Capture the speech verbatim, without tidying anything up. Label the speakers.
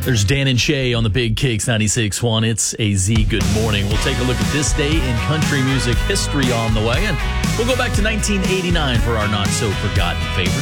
Speaker 1: There's Dan and Shay on the Big Kicks ninety-six point one. It's A Z. Good morning. We'll take a look at this day in country music history on the way, and we'll go back to nineteen eighty-nine for our not-so-forgotten favorites.